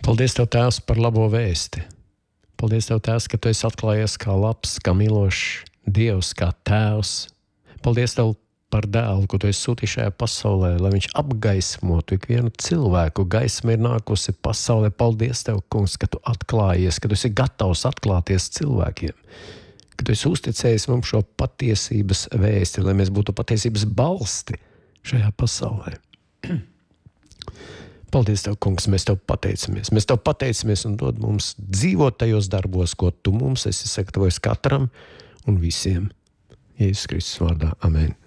Paldies Tev, Tēvs, par labo vēsti. Paldies Tev, Tēvs, ka Tu esi atklājies kā labs, kā milošs Dievs, kā Tēvs. Paldies Tev par dēlu, ko Tu esi sūtījis šajā pasaulē, lai viņš apgaismotu ikvienu cilvēku. Gaisma ir nākusi pasaulē. Paldies Tev, Kungs, ka Tu atklājies, ka Tu esi gatavs atklāties cilvēkiem, ka Tu esi uzticējis mums šo patiesības vēsti, lai mēs būtu patiesības balsti šajā pasaulē. Paldies Tev, Kungs, mēs Tev pateicamies. Mēs Tev pateicamies un dod mums dzīvot tajos darbos, ko Tu mums esi sagatavojis katram un visiem. Jēzus Kristus vārdā. Amen.